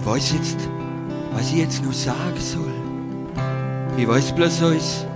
weiß jetzt, was ich jetzt noch sagen soll. Ich weiß bloß eins.